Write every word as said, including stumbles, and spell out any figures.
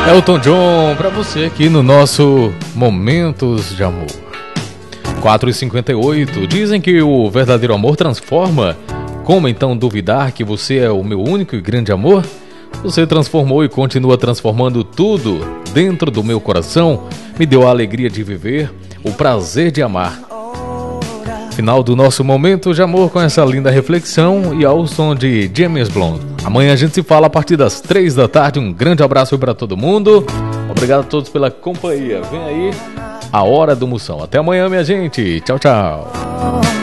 Elton John, pra você aqui no nosso Momentos de Amor. quatro e cinquenta e oito. Dizem que o verdadeiro amor transforma. Como então duvidar que você é o meu único e grande amor? Você transformou e continua transformando tudo dentro do meu coração. Me deu a alegria de viver, o prazer de amar. Final do nosso Momento de Amor com essa linda reflexão e ao som de James Blunt. Amanhã a gente se fala a partir das três da tarde. Um grande abraço para todo mundo. Obrigado a todos pela companhia. Vem aí a Hora do Moção. Até amanhã, minha gente. Tchau, tchau.